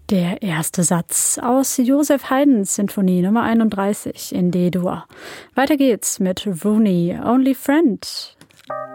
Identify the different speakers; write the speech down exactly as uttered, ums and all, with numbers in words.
Speaker 1: Der erste Satz aus Joseph Haydns Sinfonie Nummer einunddreißig in D-Dur. Weiter geht's mit Rooney, Only Friend.